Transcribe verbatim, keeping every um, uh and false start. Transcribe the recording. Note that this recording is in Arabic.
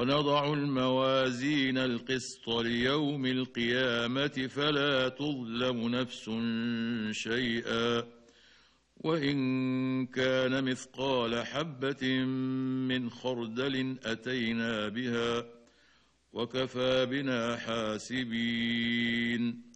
ونضع الموازين القسط ليوم القيامة فلا تظلم نفس شيئا وإن كان مثقال حبة من خردل أتينا بها وكفى بنا حاسبين